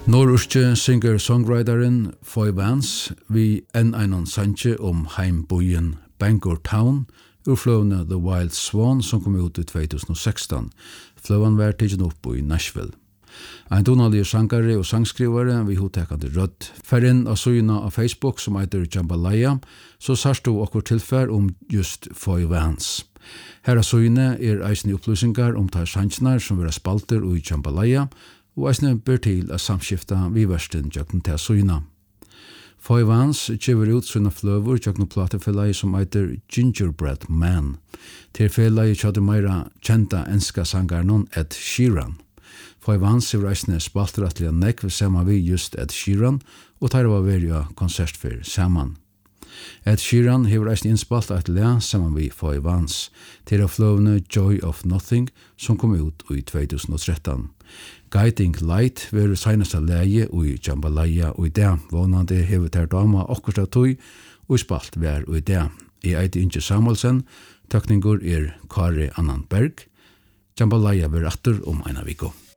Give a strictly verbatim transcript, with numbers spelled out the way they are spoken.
Norrøske singer-songwriteren Foy Vance vi enn einan sanje om heimbøyen Bangor Town ur fløvene The Wild Swan som kom ut i tjugo sexton. Fløven var tidsen opp i Nashville. Ein donalige sangare og sangskrivare vi hotekande rødt. Fær inn av søgna av Facebook som heter Jambalaya, så sarst du okkur tilfær om just Foy Vance. Her av søgna er eisne opplysningar om tar sangsnar som vera spalter og i Jambalaya, og eisne ber til a samskifta vi versten jøkken til søgna. Foy Vance kjever ut søgna fløver jøkken platefellai som heter Gingerbread Man. Til fellai kjødde meira kjenta enska sangarnon Ed Sheeran. Foy Vance er reisende spalteratlige nekv saman vi just Ed Sheeran, og tar var verja konsertfyr saman. Ed Sheeran hever reisende innspalt at lea saman vi Foy Vance, til å fløvne Joy of Nothing, som kom ut i tjugo tretton. Guiding Light var seneste leie i Jambalaya og i det, vånande hever ter dama okkurst av tøy, og spalt var i det. I eiti Inge Samuelsen, tøkningur er Kari Annan Berg. Jambalaya var atter om eina viko.